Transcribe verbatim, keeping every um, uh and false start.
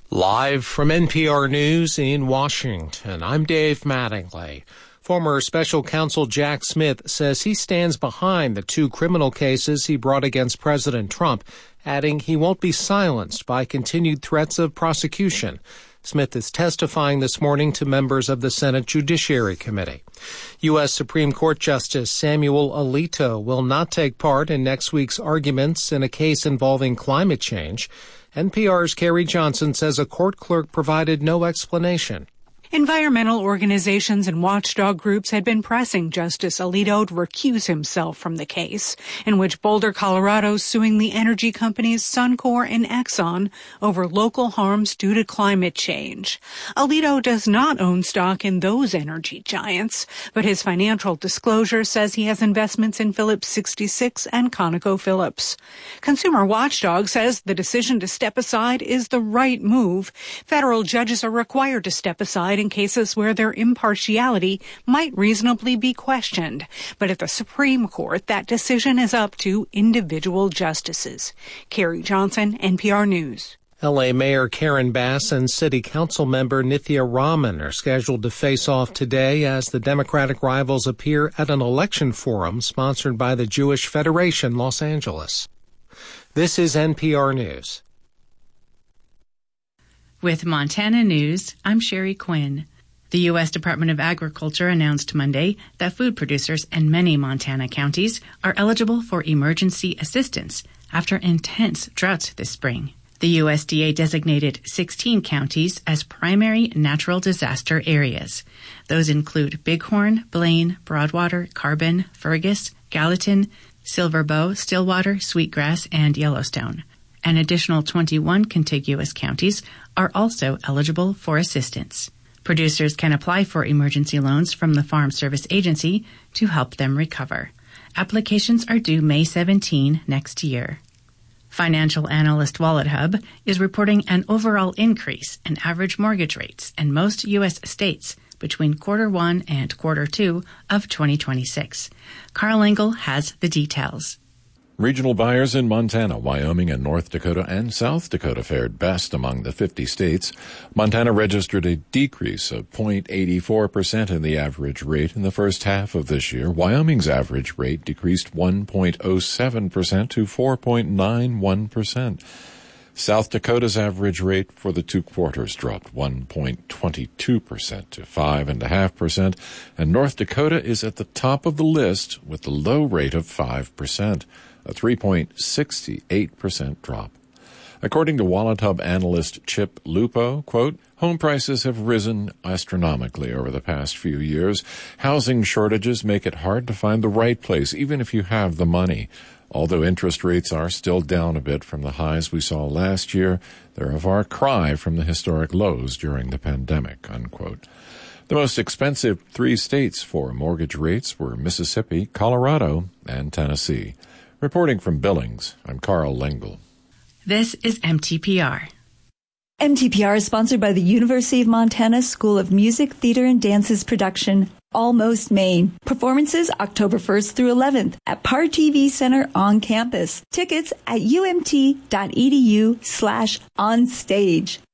Live from N P R News in Washington, I'm Dave Mattingly. Former special counsel Jack Smith says he stands behind the two criminal cases he brought against President Trump, adding he won't be silenced by continued threats of prosecution. Smith is testifying this morning to members of the Senate Judiciary Committee. U S. Supreme Court Justice Samuel Alito will not take part in next week's arguments in a case involving climate change. N P R's Carrie Johnson says a court clerk provided no explanation. Environmental organizations and watchdog groups had been pressing Justice Alito to recuse himself from the case, in which Boulder, Colorado is suing the energy companies Suncor and Exxon over local harms due to climate change. Alito does not own stock in those energy giants, but his financial disclosure says he has investments in Phillips sixty-six and ConocoPhillips. Consumer Watchdog says the decision to step aside is the right move. Federal judges are required to step aside in cases where their impartiality might reasonably be questioned. But at the Supreme Court, that decision is up to individual justices. Carrie Johnson, N P R News. L A. Mayor Karen Bass and City Council member Nithya Raman are scheduled to face off today as the Democratic rivals appear at an election forum sponsored by the Jewish Federation Los Angeles. This is N P R News. With Montana News, I'm Sherry Quinn. The U S. Department of Agriculture announced Monday that food producers in many Montana counties are eligible for emergency assistance after intense droughts this spring. The U S D A designated sixteen counties as primary natural disaster areas. Those include Bighorn, Blaine, Broadwater, Carbon, Fergus, Gallatin, Silver Bow, Stillwater, Sweetgrass, and Yellowstone. An additional twenty-one contiguous counties are also eligible for assistance. Producers can apply for emergency loans from the Farm Service Agency to help them recover. Applications are due May seventeenth next year. Financial analyst WalletHub is reporting an overall increase in average mortgage rates in most U S states between quarter one and quarter two of twenty twenty-six. Carl Engel has the details. Regional buyers in Montana, Wyoming, and North Dakota and South Dakota fared best among the fifty states. Montana registered a decrease of zero point eight four percent in the average rate in the first half of this year. Wyoming's average rate decreased one point zero seven percent to four point nine one percent. South Dakota's average rate for the two quarters dropped one point two two percent to five point five percent, and North Dakota is at the top of the list with the low rate of five percent. A three point six eight percent drop. According to WalletHub analyst Chip Lupo, quote, home prices have risen astronomically over the past few years. Housing shortages make it hard to find the right place, even if you have the money. Although interest rates are still down a bit from the highs we saw last year, they're a far cry from the historic lows during the pandemic, unquote. The most expensive three states for mortgage rates were Mississippi, Colorado, and Tennessee. Reporting from Billings, I'm Carl Lengel. This is M T P R. M T P R is sponsored by the University of Montana School of Music, Theater, and Dance's production, Almost Maine. Performances October first through eleventh at Par T V Center on campus. Tickets at umt.edu slash onstage.